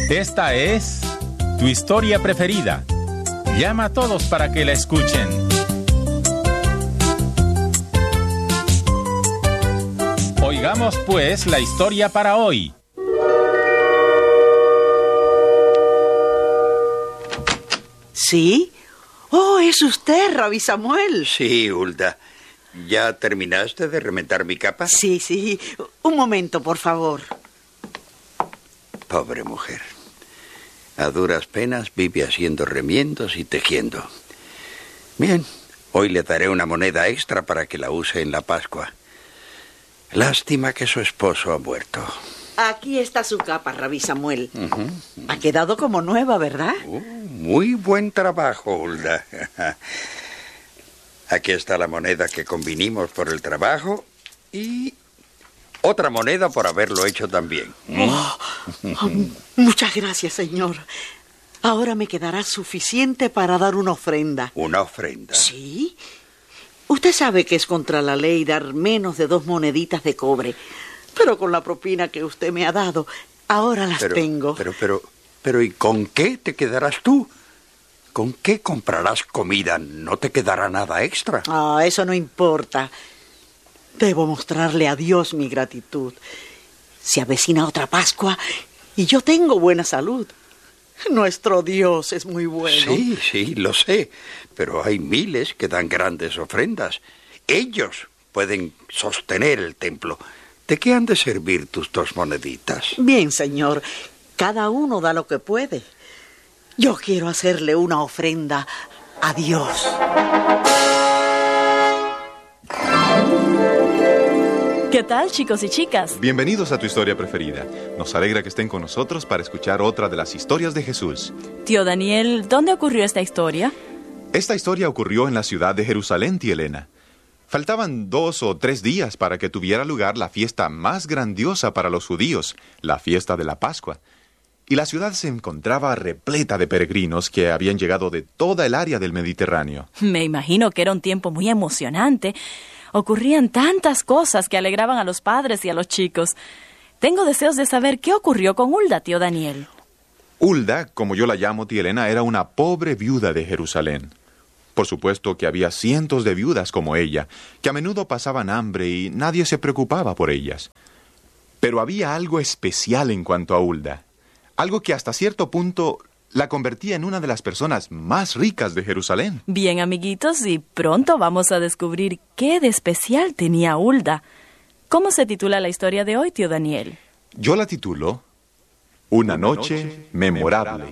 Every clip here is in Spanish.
Esta es tu historia preferida. Llama a todos para que la escuchen. Oigamos pues la historia para hoy. ¿Sí? Oh, ¿es usted, Rabí Samuel? Sí, Hulda. ¿Ya terminaste de remendar mi capa? Sí. Un momento, por favor. Pobre mujer. A duras penas vive haciendo remiendos y tejiendo. Bien, hoy le daré una moneda extra para que la use en la Pascua. Lástima que su esposo ha muerto. Aquí está su capa, Rabí Samuel. Ha quedado como nueva, ¿verdad? Muy buen trabajo, Hulda. Aquí está la moneda que convinimos por el trabajo y otra moneda por haberlo hecho también. Muchas gracias, señor. Ahora me quedará suficiente para dar una ofrenda. ¿Una ofrenda? Sí. Usted sabe que es contra la ley dar menos de 2 moneditas de cobre. Pero con la propina que usted me ha dado, ahora las tengo. Pero ¿y con qué te quedarás tú? ¿Con qué comprarás comida? ¿No te quedará nada extra? Eso no importa. Debo mostrarle a Dios mi gratitud. Se avecina otra Pascua y yo tengo buena salud. Nuestro Dios es muy bueno. Sí, lo sé. Pero hay miles que dan grandes ofrendas. Ellos pueden sostener el templo. ¿De qué han de servir tus 2 moneditas? Bien, señor. Cada uno da lo que puede. Yo quiero hacerle una ofrenda a Dios. ¿Qué tal, chicos y chicas? Bienvenidos a tu historia preferida. Nos alegra que estén con nosotros para escuchar otra de las historias de Jesús. Tío Daniel, ¿dónde ocurrió esta historia? Esta historia ocurrió en la ciudad de Jerusalén, tía Elena. Faltaban 2 o 3 días para que tuviera lugar la fiesta más grandiosa para los judíos, la fiesta de la Pascua. Y la ciudad se encontraba repleta de peregrinos que habían llegado de toda el área del Mediterráneo. Me imagino que era un tiempo muy emocionante. Ocurrían tantas cosas que alegraban a los padres y a los chicos. Tengo deseos de saber qué ocurrió con Hulda, tío Daniel. Hulda, como yo la llamo, tía Elena, era una pobre viuda de Jerusalén. Por supuesto que había cientos de viudas como ella, que a menudo pasaban hambre y nadie se preocupaba por ellas. Pero había algo especial en cuanto a Hulda. Algo que hasta cierto punto la convertía en una de las personas más ricas de Jerusalén. Bien, amiguitos, y pronto vamos a descubrir qué de especial tenía Hulda. ¿Cómo se titula la historia de hoy, tío Daniel? Yo la titulo Una noche memorable.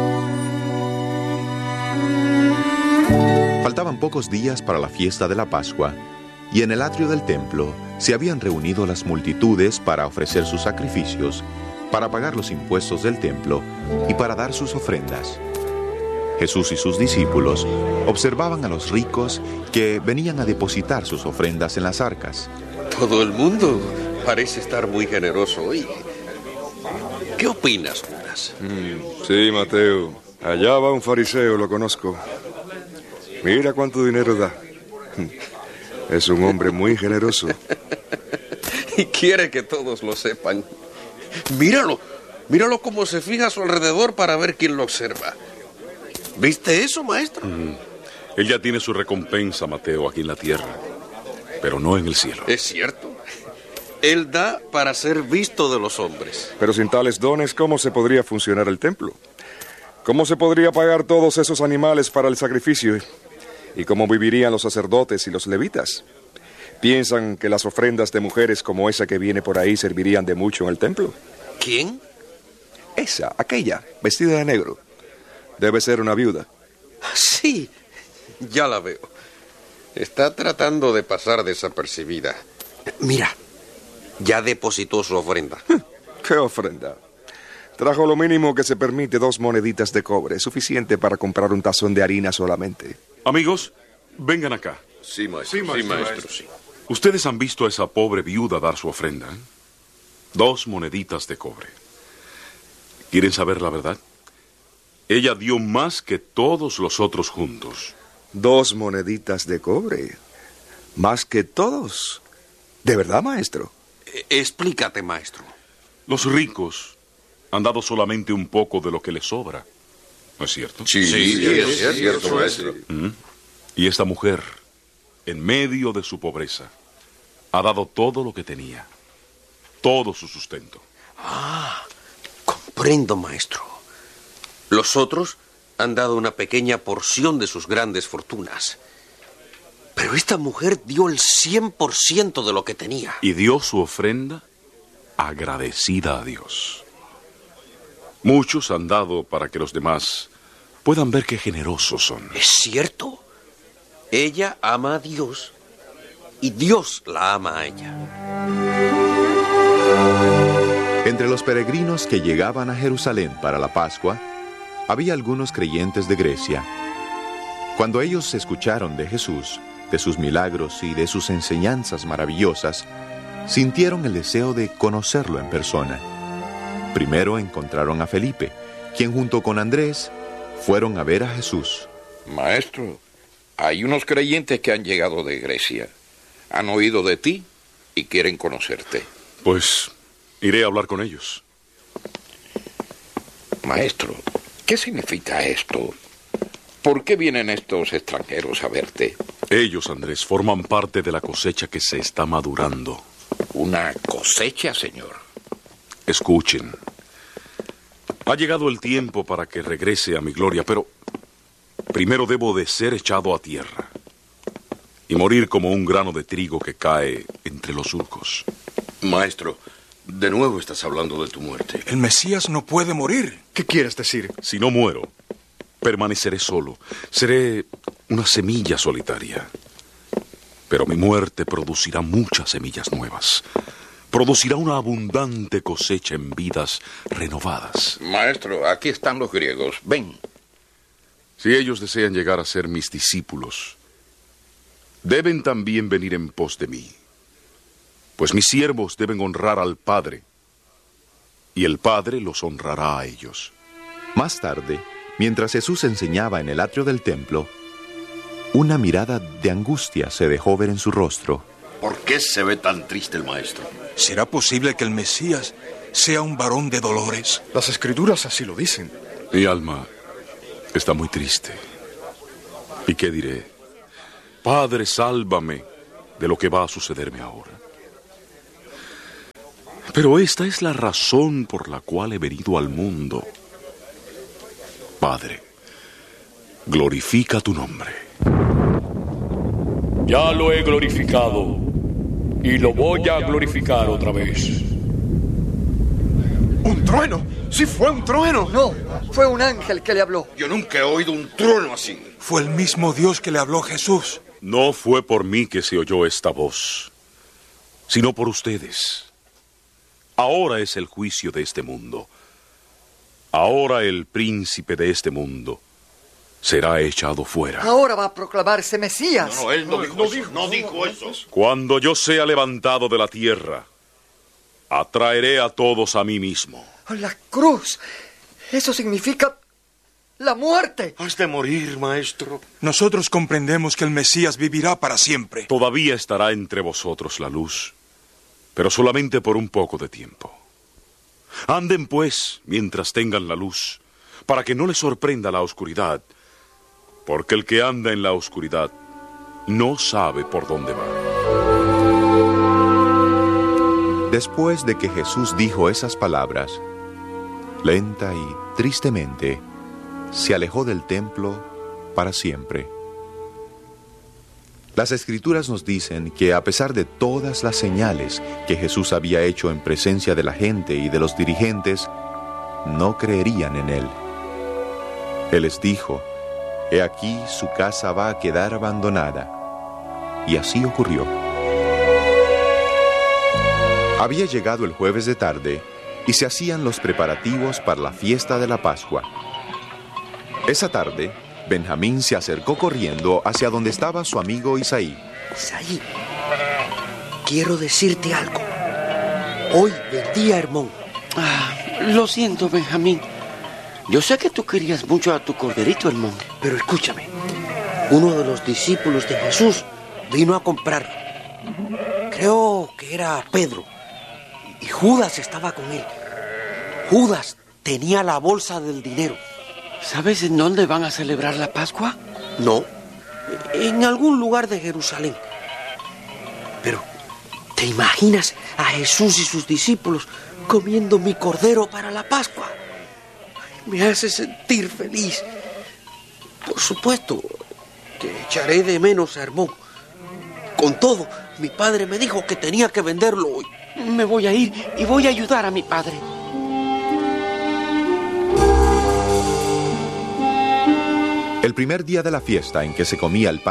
Faltaban pocos días para la fiesta de la Pascua, y en el atrio del templo se habían reunido las multitudes para ofrecer sus sacrificios, para pagar los impuestos del templo y para dar sus ofrendas. Jesús y sus discípulos observaban a los ricos que venían a depositar sus ofrendas en las arcas. Todo el mundo parece estar muy generoso hoy. ¿Qué opinas, Judas? Sí, Mateo. Allá va un fariseo, lo conozco. Mira cuánto dinero da. Es un hombre muy generoso. Y quiere que todos lo sepan. Míralo cómo se fija a su alrededor para ver quién lo observa. ¿Viste eso, maestro? Él ya tiene su recompensa, Mateo, aquí en la tierra, pero no en el cielo. Es cierto. Él da para ser visto de los hombres. Pero sin tales dones, ¿cómo se podría funcionar el templo? ¿Cómo se podría pagar todos esos animales para el sacrificio? ¿Y cómo vivirían los sacerdotes y los levitas? ¿Piensan que las ofrendas de mujeres como esa que viene por ahí servirían de mucho en el templo? ¿Quién? Aquella, vestida de negro. Debe ser una viuda. Sí, ya la veo. Está tratando de pasar desapercibida. Mira, ya depositó su ofrenda. ¿Qué ofrenda? Trajo lo mínimo que se permite, 2 moneditas de cobre, suficiente para comprar un tazón de harina solamente. Amigos, vengan acá. Sí, maestro, sí. Ustedes han visto a esa pobre viuda dar su ofrenda, ¿eh? 2 moneditas de cobre. ¿Quieren saber la verdad? Ella dio más que todos los otros juntos. 2 moneditas de cobre. Más que todos. ¿De verdad, maestro? Explícate, maestro. Los ricos han dado solamente un poco de lo que les sobra. ¿No es cierto? Sí, es cierto, maestro. Y esta mujer, en medio de su pobreza, ha dado todo lo que tenía. Todo su sustento. Comprendo, maestro. Los otros han dado una pequeña porción de sus grandes fortunas. Pero esta mujer dio el 100% de lo que tenía. Y dio su ofrenda agradecida a Dios. Muchos han dado para que los demás puedan ver qué generosos son. Es cierto. Ella ama a Dios y Dios la ama a ella. Entre los peregrinos que llegaban a Jerusalén para la Pascua, había algunos creyentes de Grecia. Cuando ellos escucharon de Jesús, de sus milagros y de sus enseñanzas maravillosas, sintieron el deseo de conocerlo en persona. Primero encontraron a Felipe, quien junto con Andrés fueron a ver a Jesús. Maestro, hay unos creyentes que han llegado de Grecia. Han oído de ti y quieren conocerte. Pues iré a hablar con ellos. Maestro, ¿qué significa esto? ¿Por qué vienen estos extranjeros a verte? Ellos, Andrés, forman parte de la cosecha que se está madurando. ¿Una cosecha, señor? Escuchen. Ha llegado el tiempo para que regrese a mi gloria, pero primero debo de ser echado a tierra y morir como un grano de trigo que cae entre los surcos. Maestro, de nuevo estás hablando de tu muerte. El Mesías no puede morir. ¿Qué quieres decir? Si no muero, permaneceré solo. Seré una semilla solitaria. Pero mi muerte producirá muchas semillas nuevas. Producirá una abundante cosecha en vidas renovadas. Maestro, aquí están los griegos. Ven. Si ellos desean llegar a ser mis discípulos, deben también venir en pos de mí. Pues mis siervos deben honrar al Padre, y el Padre los honrará a ellos. Más tarde, mientras Jesús enseñaba en el atrio del templo, una mirada de angustia se dejó ver en su rostro. ¿Por qué se ve tan triste el maestro? ¿Será posible que el Mesías sea un varón de dolores? Las Escrituras así lo dicen. Mi alma está muy triste. ¿Y qué diré? Padre, sálvame de lo que va a sucederme ahora. Pero esta es la razón por la cual he venido al mundo. Padre, glorifica tu nombre. Ya lo he glorificado y lo voy a glorificar otra vez. ¡Un trueno! ¡Sí fue un trueno! No, fue un ángel que le habló. Yo nunca he oído un trueno así. Fue el mismo Dios que le habló a Jesús. No fue por mí que se oyó esta voz, sino por ustedes. Ahora es el juicio de este mundo. Ahora el príncipe de este mundo será echado fuera. Ahora va a proclamarse Mesías. No, él no dijo eso. Cuando yo sea levantado de la tierra, atraeré a todos a mí mismo. La cruz. Eso significa la muerte. Has de morir, maestro. Nosotros comprendemos que el Mesías vivirá para siempre. Todavía estará entre vosotros la luz, pero solamente por un poco de tiempo. Anden, pues, mientras tengan la luz, para que no les sorprenda la oscuridad, porque el que anda en la oscuridad no sabe por dónde va. Después de que Jesús dijo esas palabras, lenta y tristemente, se alejó del templo para siempre. Las Escrituras nos dicen que a pesar de todas las señales que Jesús había hecho en presencia de la gente y de los dirigentes, no creerían en él. Él les dijo: «He aquí su casa va a quedar abandonada». Y así ocurrió. Había llegado el jueves de tarde y se hacían los preparativos para la fiesta de la Pascua. Esa tarde, Benjamín se acercó corriendo hacia donde estaba su amigo Isaí. Isaí, quiero decirte algo. Hoy vendí a Hermón. Lo siento, Benjamín. Yo sé que tú querías mucho a tu corderito, Hermón. Pero escúchame, uno de los discípulos de Jesús vino a comprarlo. Creo que era Pedro. Y Judas estaba con él. Judas tenía la bolsa del dinero. ¿Sabes en dónde van a celebrar la Pascua? No, en algún lugar de Jerusalén. Pero, ¿te imaginas a Jesús y sus discípulos comiendo mi cordero para la Pascua? Me hace sentir feliz. Por supuesto que echaré de menos a Hermón. Con todo, mi padre me dijo que tenía que venderlo hoy. Me voy a ir y voy a ayudar a mi padre. El primer día de la fiesta en que se comía el pan